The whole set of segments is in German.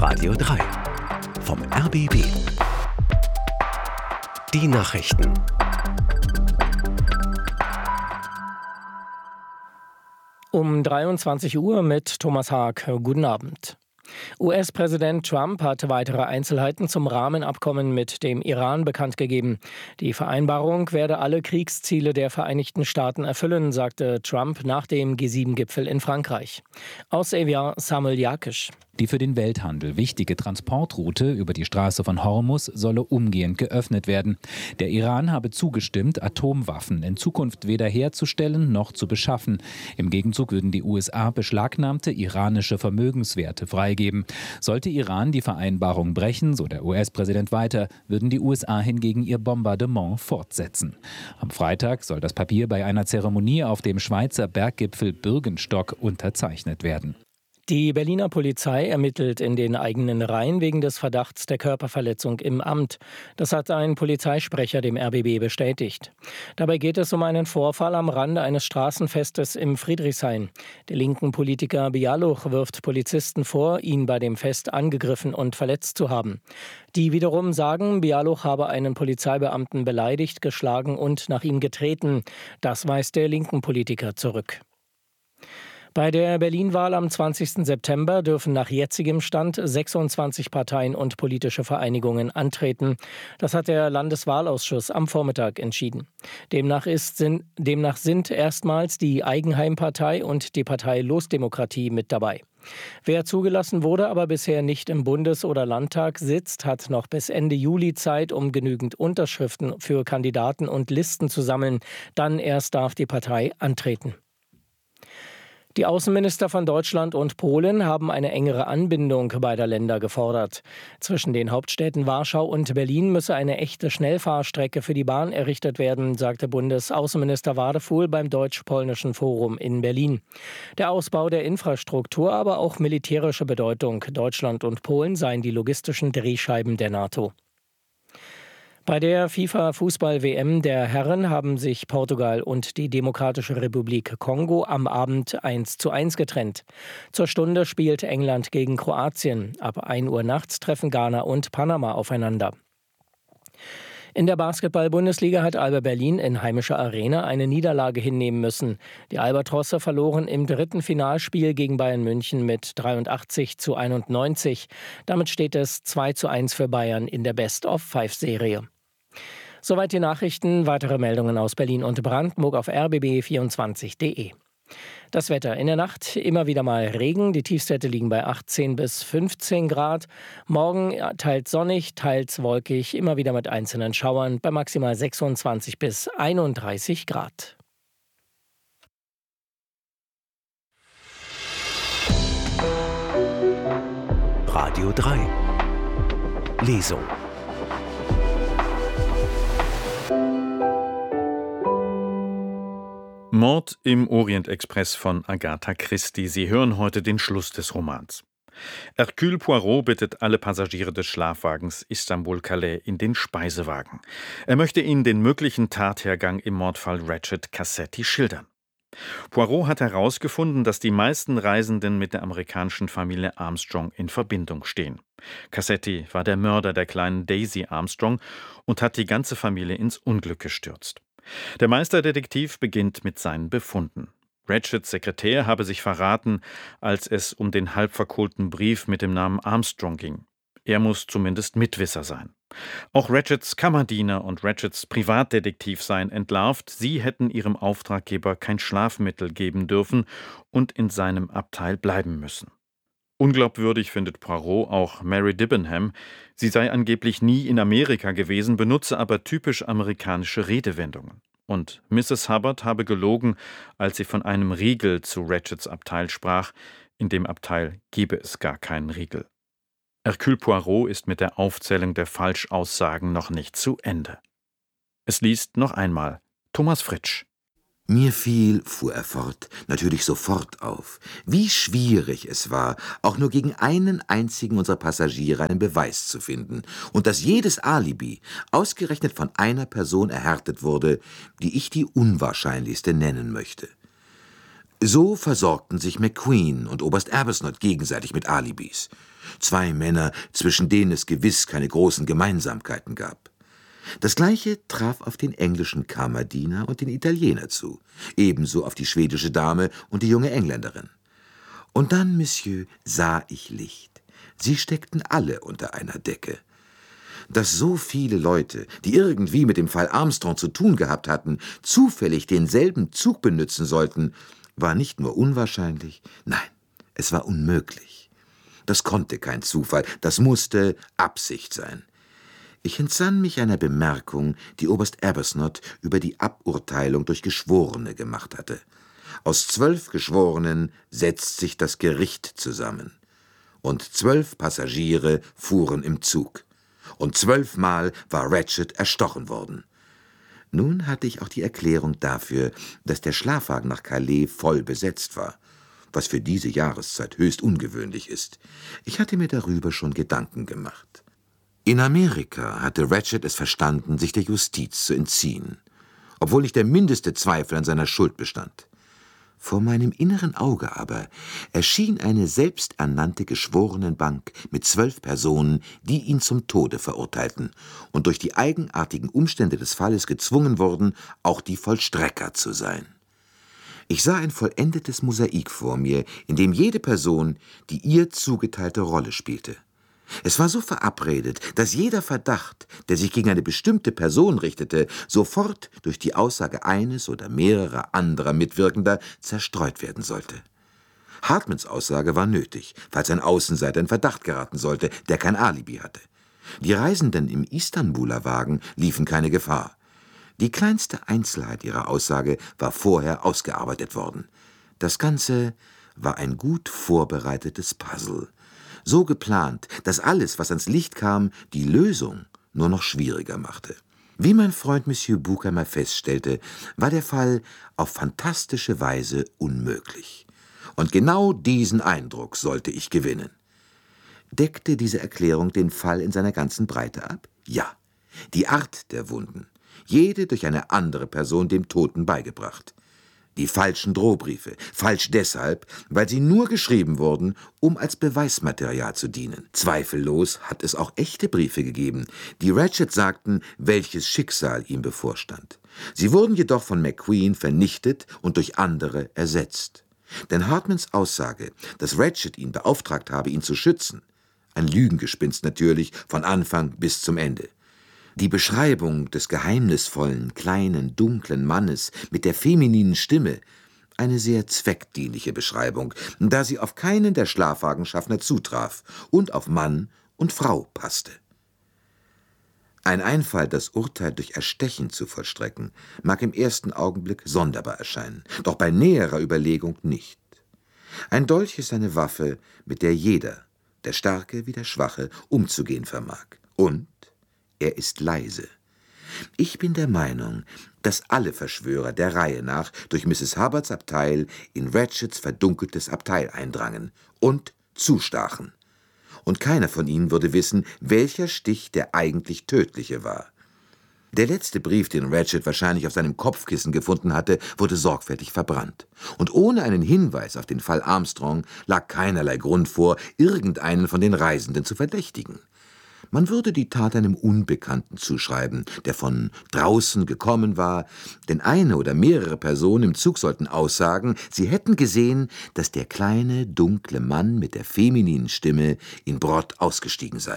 Radio 3 vom RBB. Die Nachrichten. Um 23 Uhr mit Thomas Haag. Guten Abend. US-Präsident Trump hat weitere Einzelheiten zum Rahmenabkommen mit dem Iran bekannt gegeben. Die Vereinbarung werde alle Kriegsziele der Vereinigten Staaten erfüllen, sagte Trump nach dem G7-Gipfel in Frankreich. Aus Evian Samuel Jakisch. Die für den Welthandel wichtige Transportroute über die Straße von Hormuz solle umgehend geöffnet werden. Der Iran habe zugestimmt, Atomwaffen in Zukunft weder herzustellen noch zu beschaffen. Im Gegenzug würden die USA beschlagnahmte iranische Vermögenswerte freigeben. Sollte Iran die Vereinbarung brechen, so der US-Präsident weiter, würden die USA hingegen ihr Bombardement fortsetzen. Am Freitag soll das Papier bei einer Zeremonie auf dem Schweizer Berggipfel Bürgenstock unterzeichnet werden. Die Berliner Polizei ermittelt in den eigenen Reihen wegen des Verdachts der Körperverletzung im Amt. Das hat ein Polizeisprecher dem RBB bestätigt. Dabei geht es um einen Vorfall am Rande eines Straßenfestes im Friedrichshain. Der linken Politiker Bialuch wirft Polizisten vor, ihn bei dem Fest angegriffen und verletzt zu haben. Die wiederum sagen, Bialuch habe einen Polizeibeamten beleidigt, geschlagen und nach ihm getreten. Das weist der linken Politiker zurück. Bei der Berlin-Wahl am 20. September dürfen nach jetzigem Stand 26 Parteien und politische Vereinigungen antreten. Das hat der Landeswahlausschuss am Vormittag entschieden. Demnach sind erstmals die Eigenheimpartei und die Partei Losdemokratie mit dabei. Wer zugelassen wurde, aber bisher nicht im Bundes- oder Landtag sitzt, hat noch bis Ende Juli Zeit, um genügend Unterschriften für Kandidaten und Listen zu sammeln. Dann erst darf die Partei antreten. Die Außenminister von Deutschland und Polen haben eine engere Anbindung beider Länder gefordert. Zwischen den Hauptstädten Warschau und Berlin müsse eine echte Schnellfahrstrecke für die Bahn errichtet werden, sagte Bundesaußenminister Wadefuhl beim Deutsch-Polnischen Forum in Berlin. Der Ausbau der Infrastruktur, aber auch militärische Bedeutung. Deutschland und Polen seien die logistischen Drehscheiben der NATO. Bei der FIFA-Fußball-WM der Herren haben sich Portugal und die Demokratische Republik Kongo am Abend 1:1 getrennt. Zur Stunde spielt England gegen Kroatien. Ab 1 Uhr nachts treffen Ghana und Panama aufeinander. In der Basketball-Bundesliga hat Alba Berlin in heimischer Arena eine Niederlage hinnehmen müssen. Die Albatrosse verloren im dritten Finalspiel gegen Bayern München mit 83:91. Damit steht es 2:1 für Bayern in der Best-of-5-Serie. Soweit die Nachrichten. Weitere Meldungen aus Berlin und Brandenburg auf rbb24.de. Das Wetter: in der Nacht immer wieder mal Regen. Die Tiefstwerte liegen bei 18 bis 15 Grad. Morgen teils sonnig, teils wolkig, immer wieder mit einzelnen Schauern bei maximal 26 bis 31 Grad. Radio 3 Lesung. Mord im Orient-Express von Agatha Christie. Sie hören heute den Schluss des Romans. Hercule Poirot bittet alle Passagiere des Schlafwagens Istanbul-Calais in den Speisewagen. Er möchte ihnen den möglichen Tathergang im Mordfall Ratchet Cassetti schildern. Poirot hat herausgefunden, dass die meisten Reisenden mit der amerikanischen Familie Armstrong in Verbindung stehen. Cassetti war der Mörder der kleinen Daisy Armstrong und hat die ganze Familie ins Unglück gestürzt. Der Meisterdetektiv beginnt mit seinen Befunden. Ratchets Sekretär habe sich verraten, als es um den halbverkohlten Brief mit dem Namen Armstrong ging. Er muss zumindest Mitwisser sein. Auch Ratchets Kammerdiener und Ratchets Privatdetektiv seien entlarvt. Sie hätten ihrem Auftraggeber kein Schlafmittel geben dürfen und in seinem Abteil bleiben müssen. Unglaubwürdig findet Poirot auch Mary Debenham. Sie sei angeblich nie in Amerika gewesen, benutze aber typisch amerikanische Redewendungen. Und Mrs. Hubbard habe gelogen, als sie von einem Riegel zu Ratchets Abteil sprach. In dem Abteil gebe es gar keinen Riegel. Hercule Poirot ist mit der Aufzählung der Falschaussagen noch nicht zu Ende. Es liest noch einmal Thomas Fritsch. Mir fiel, fuhr er fort, natürlich sofort auf, wie schwierig es war, auch nur gegen einen einzigen unserer Passagiere einen Beweis zu finden, und dass jedes Alibi ausgerechnet von einer Person erhärtet wurde, die ich die unwahrscheinlichste nennen möchte. So versorgten sich McQueen und Oberst Arbuthnot gegenseitig mit Alibis. 2 Männer, zwischen denen es gewiss keine großen Gemeinsamkeiten gab. Das Gleiche traf auf den englischen Kammerdiener und den Italiener zu, ebenso auf die schwedische Dame und die junge Engländerin. Und dann, Monsieur, sah ich Licht. Sie steckten alle unter einer Decke. Dass so viele Leute, die irgendwie mit dem Fall Armstrong zu tun gehabt hatten, zufällig denselben Zug benützen sollten, war nicht nur unwahrscheinlich, nein, es war unmöglich. Das konnte kein Zufall, das musste Absicht sein. Ich entsann mich einer Bemerkung, die Oberst Arbuthnot über die Aburteilung durch Geschworene gemacht hatte. Aus 12 Geschworenen setzt sich das Gericht zusammen. Und 12 Passagiere fuhren im Zug. Und 12-mal war Ratchet erstochen worden. Nun hatte ich auch die Erklärung dafür, dass der Schlafwagen nach Calais voll besetzt war, was für diese Jahreszeit höchst ungewöhnlich ist. Ich hatte mir darüber schon Gedanken gemacht. In Amerika hatte Ratchet es verstanden, sich der Justiz zu entziehen, obwohl nicht der mindeste Zweifel an seiner Schuld bestand. Vor meinem inneren Auge aber erschien eine selbsternannte Geschworenenbank mit 12 Personen, die ihn zum Tode verurteilten und durch die eigenartigen Umstände des Falles gezwungen wurden, auch die Vollstrecker zu sein. Ich sah ein vollendetes Mosaik vor mir, in dem jede Person die ihr zugeteilte Rolle spielte. Es war so verabredet, dass jeder Verdacht, der sich gegen eine bestimmte Person richtete, sofort durch die Aussage eines oder mehrerer anderer Mitwirkender zerstreut werden sollte. Hartmans Aussage war nötig, falls ein Außenseiter in Verdacht geraten sollte, der kein Alibi hatte. Die Reisenden im Istanbuler Wagen liefen keine Gefahr. Die kleinste Einzelheit ihrer Aussage war vorher ausgearbeitet worden. Das Ganze war ein gut vorbereitetes Puzzle. So geplant, dass alles, was ans Licht kam, die Lösung nur noch schwieriger machte. Wie mein Freund Monsieur Bucamer feststellte, war der Fall auf fantastische Weise unmöglich. Und genau diesen Eindruck sollte ich gewinnen. Deckte diese Erklärung den Fall in seiner ganzen Breite ab? Ja. Die Art der Wunden, jede durch eine andere Person dem Toten beigebracht. Die falschen Drohbriefe, falsch deshalb, weil sie nur geschrieben wurden, um als Beweismaterial zu dienen. Zweifellos hat es auch echte Briefe gegeben, die Ratchet sagten, welches Schicksal ihm bevorstand. Sie wurden jedoch von McQueen vernichtet und durch andere ersetzt. Denn Hartmans Aussage, dass Ratchet ihn beauftragt habe, ihn zu schützen, ein Lügengespinst natürlich, von Anfang bis zum Ende. Die Beschreibung des geheimnisvollen, kleinen, dunklen Mannes mit der femininen Stimme, eine sehr zweckdienliche Beschreibung, da sie auf keinen der Schlafwagenschaffner zutraf und auf Mann und Frau passte. Ein Einfall, das Urteil durch Erstechen zu vollstrecken, mag im ersten Augenblick sonderbar erscheinen, doch bei näherer Überlegung nicht. Ein Dolch ist eine Waffe, mit der jeder, der Starke wie der Schwache, umzugehen vermag. Und er ist leise. Ich bin der Meinung, dass alle Verschwörer der Reihe nach durch Mrs. Hubbards Abteil in Ratchets verdunkeltes Abteil eindrangen und zustachen. Und keiner von ihnen würde wissen, welcher Stich der eigentlich tödliche war. Der letzte Brief, den Ratchet wahrscheinlich auf seinem Kopfkissen gefunden hatte, wurde sorgfältig verbrannt. Und ohne einen Hinweis auf den Fall Armstrong lag keinerlei Grund vor, irgendeinen von den Reisenden zu verdächtigen. Man würde die Tat einem Unbekannten zuschreiben, der von draußen gekommen war, denn eine oder mehrere Personen im Zug sollten aussagen, sie hätten gesehen, dass der kleine, dunkle Mann mit der femininen Stimme in Brod ausgestiegen sei.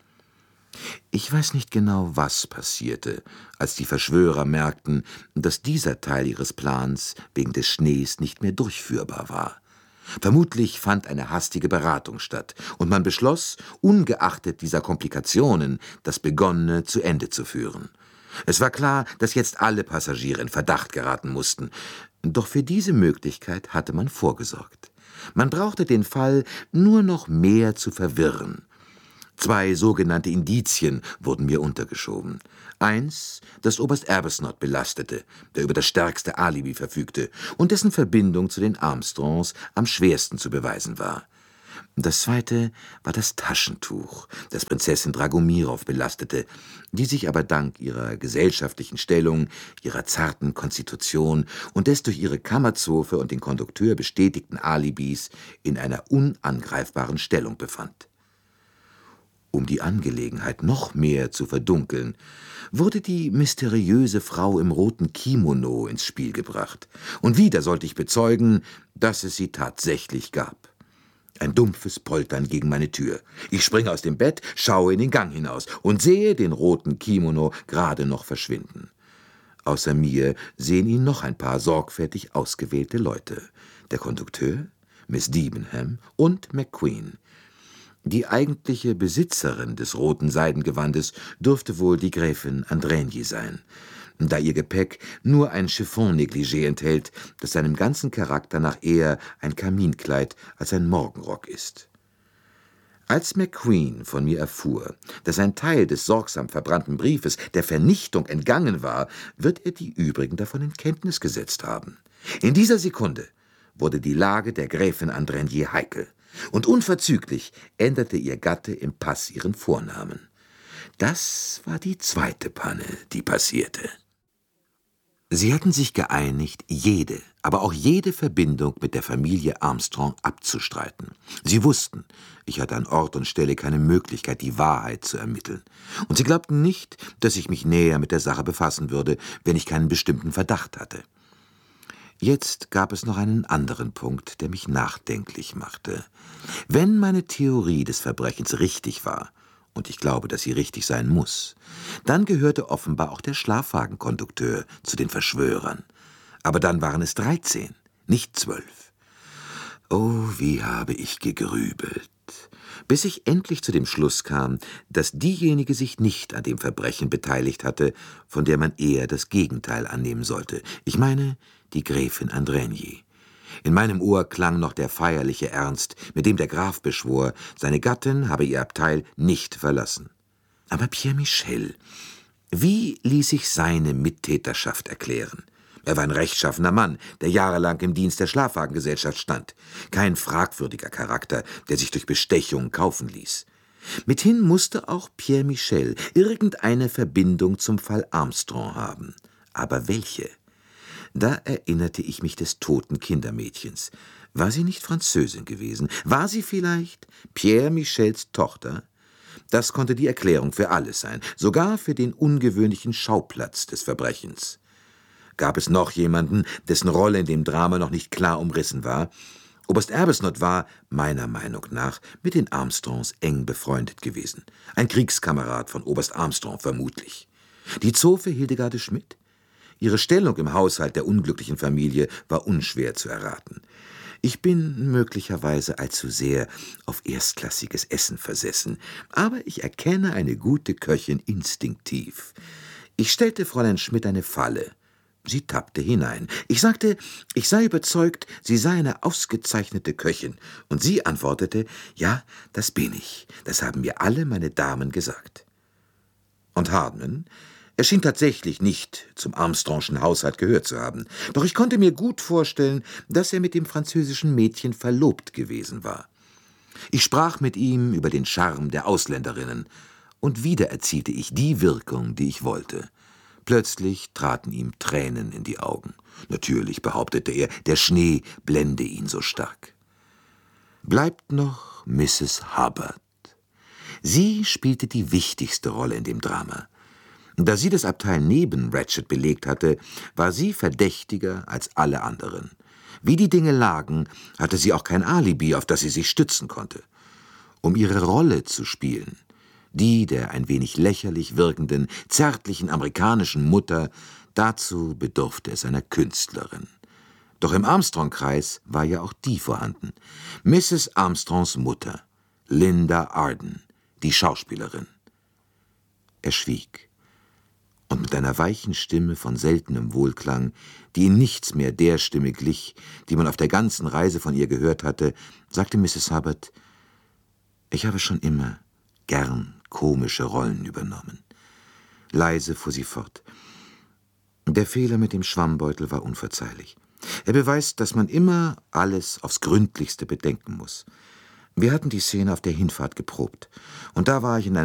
Ich weiß nicht genau, was passierte, als die Verschwörer merkten, dass dieser Teil ihres Plans wegen des Schnees nicht mehr durchführbar war. Vermutlich fand eine hastige Beratung statt, und man beschloss, ungeachtet dieser Komplikationen, das Begonnene zu Ende zu führen. Es war klar, dass jetzt alle Passagiere in Verdacht geraten mussten, doch für diese Möglichkeit hatte man vorgesorgt. Man brauchte den Fall nur noch mehr zu verwirren. 2 sogenannte Indizien wurden mir untergeschoben. Eins, das Oberst Arbuthnot belastete, der über das stärkste Alibi verfügte und dessen Verbindung zu den Armstrongs am schwersten zu beweisen war. Das zweite war das Taschentuch, das Prinzessin Dragomirow belastete, die sich aber dank ihrer gesellschaftlichen Stellung, ihrer zarten Konstitution und des durch ihre Kammerzofe und den Kondukteur bestätigten Alibis in einer unangreifbaren Stellung befand. Um die Angelegenheit noch mehr zu verdunkeln, wurde die mysteriöse Frau im roten Kimono ins Spiel gebracht. Und wieder sollte ich bezeugen, dass es sie tatsächlich gab. Ein dumpfes Poltern gegen meine Tür. Ich springe aus dem Bett, schaue in den Gang hinaus und sehe den roten Kimono gerade noch verschwinden. Außer mir sehen ihn noch ein paar sorgfältig ausgewählte Leute. Der Kondukteur, Miss Debenham und McQueen. Die eigentliche Besitzerin des roten Seidengewandes dürfte wohl die Gräfin Andränyi sein, da ihr Gepäck nur ein Chiffon-Negligé enthält, das seinem ganzen Charakter nach eher ein Kaminkleid als ein Morgenrock ist. Als McQueen von mir erfuhr, dass ein Teil des sorgsam verbrannten Briefes der Vernichtung entgangen war, wird er die übrigen davon in Kenntnis gesetzt haben. In dieser Sekunde wurde die Lage der Gräfin Andränyi heikel, und unverzüglich änderte ihr Gatte im Pass ihren Vornamen. Das war die zweite Panne, die passierte. Sie hatten sich geeinigt, jede, aber auch jede Verbindung mit der Familie Armstrong abzustreiten. Sie wussten, ich hatte an Ort und Stelle keine Möglichkeit, die Wahrheit zu ermitteln. Und sie glaubten nicht, dass ich mich näher mit der Sache befassen würde, wenn ich keinen bestimmten Verdacht hatte. Jetzt gab es noch einen anderen Punkt, der mich nachdenklich machte. Wenn meine Theorie des Verbrechens richtig war, und ich glaube, dass sie richtig sein muss, dann gehörte offenbar auch der Schlafwagenkondukteur zu den Verschwörern. Aber dann waren es 13, nicht 12. Oh, wie habe ich gegrübelt, bis ich endlich zu dem Schluss kam, dass diejenige sich nicht an dem Verbrechen beteiligt hatte, von der man eher das Gegenteil annehmen sollte. Ich meine, die Gräfin Andränyi. In meinem Ohr klang noch der feierliche Ernst, mit dem der Graf beschwor, seine Gattin habe ihr Abteil nicht verlassen. Aber Pierre Michel, wie ließ sich seine Mittäterschaft erklären? Er war ein rechtschaffener Mann, der jahrelang im Dienst der Schlafwagengesellschaft stand. Kein fragwürdiger Charakter, der sich durch Bestechung kaufen ließ. Mithin musste auch Pierre Michel irgendeine Verbindung zum Fall Armstrong haben. Aber welche? Da erinnerte ich mich des toten Kindermädchens. War sie nicht Französin gewesen? War sie vielleicht Pierre Michels Tochter? Das konnte die Erklärung für alles sein, sogar für den ungewöhnlichen Schauplatz des Verbrechens. Gab es noch jemanden, dessen Rolle in dem Drama noch nicht klar umrissen war? Oberst Arbuthnot war, meiner Meinung nach, mit den Armstrongs eng befreundet gewesen. Ein Kriegskamerad von Oberst Armstrong vermutlich. Die Zofe Hildegarde Schmidt? Ihre Stellung im Haushalt der unglücklichen Familie war unschwer zu erraten. Ich bin möglicherweise allzu sehr auf erstklassiges Essen versessen, aber ich erkenne eine gute Köchin instinktiv. Ich stellte Fräulein Schmidt eine Falle. Sie tappte hinein. Ich sagte, ich sei überzeugt, sie sei eine ausgezeichnete Köchin. Und sie antwortete, ja, das bin ich. Das haben mir alle meine Damen gesagt. Und Hardman? Er schien tatsächlich nicht zum Armstrongschen Haushalt gehört zu haben. Doch ich konnte mir gut vorstellen, dass er mit dem französischen Mädchen verlobt gewesen war. Ich sprach mit ihm über den Charme der Ausländerinnen. Und wieder erzielte ich die Wirkung, die ich wollte. Plötzlich traten ihm Tränen in die Augen. Natürlich, behauptete er, der Schnee blende ihn so stark. Bleibt noch Mrs. Hubbard. Sie spielte die wichtigste Rolle in dem Drama. Da sie das Abteil neben Ratchet belegt hatte, war sie verdächtiger als alle anderen. Wie die Dinge lagen, hatte sie auch kein Alibi, auf das sie sich stützen konnte. Um ihre Rolle zu spielen, die der ein wenig lächerlich wirkenden, zärtlichen amerikanischen Mutter, dazu bedurfte es einer Künstlerin. Doch im Armstrong-Kreis war ja auch die vorhanden. Mrs. Armstrongs Mutter, Linda Arden, die Schauspielerin. Er schwieg. Und mit einer weichen Stimme von seltenem Wohlklang, die in nichts mehr der Stimme glich, die man auf der ganzen Reise von ihr gehört hatte, sagte Mrs. Hubbard, ich habe schon immer gern komische Rollen übernommen. Leise fuhr sie fort. Der Fehler mit dem Schwammbeutel war unverzeihlich. Er beweist, dass man immer alles aufs Gründlichste bedenken muss. Wir hatten die Szene auf der Hinfahrt geprobt. Und da war ich in einem